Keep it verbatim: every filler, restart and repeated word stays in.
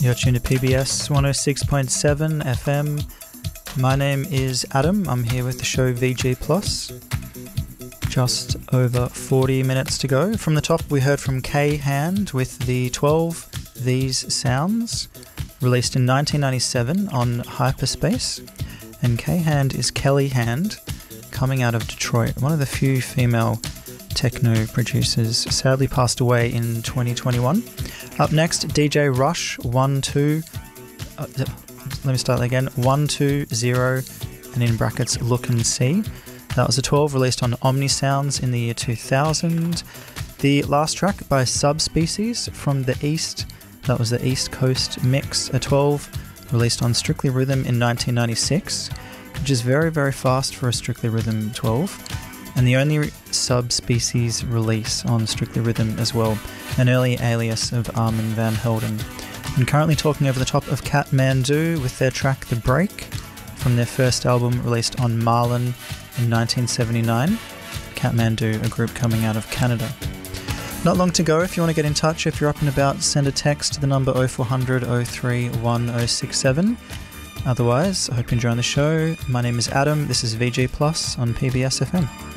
You're tuned to P B S one oh six point seven F M. My name is Adam. I'm here with the show V G Plus. Just over forty minutes to go. From the top, we heard from K Hand with the twelve These Sounds, released in nineteen ninety-seven on Hyperspace. And K Hand is Kelly Hand, coming out of Detroit, one of the few female techno producers, sadly passed away in twenty twenty-one. Up next, D J Rush, one two, uh, let me start that again, one two zero, and in brackets, Look and See. That was a twelve released on Omni Sounds in the year two thousand. The last track by Subspecies from the East, that was the East Coast Mix, a twelve released on Strictly Rhythm in nineteen ninety-six, which is very, very fast for a Strictly Rhythm twelve. And the only Subspecies release on Strictly Rhythm as well, an early alias of Armin van Helden. I'm currently talking over the top of Kathmandu with their track The Break from their first album released on Marlin in nineteen seventy-nine. Kathmandu, a group coming out of Canada. Not long to go. If you want to get in touch, if you're up and about, send a text to the number oh four hundred oh three one oh six seven. Otherwise, I hope you're enjoying the show. My name is Adam. This is V G Plus on P B S F M.